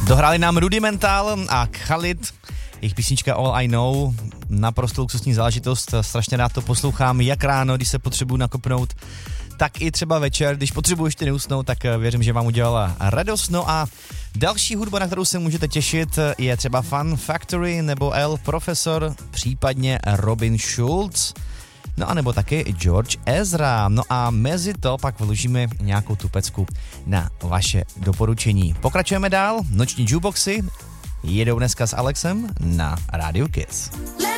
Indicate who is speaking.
Speaker 1: Dohráli nám Rudimental a Khalid, jejich písnička All I Know, naprosto luxusní záležitost, strašně rád to poslouchám, jak ráno, když se potřebuji nakopnout, tak i třeba večer, když potřebuji ještě neusnout, tak věřím, že vám udělala radost. No a další hudba, na kterou se můžete těšit, je třeba Fun Factory nebo El Profesor, případně Robin Schulz, no a nebo taky George Ezra. No a mezi to pak vložíme nějakou tu pecku na vaše doporučení. Pokračujeme dál, noční jukeboxy jedou dneska s Alexem na Radio Kiss.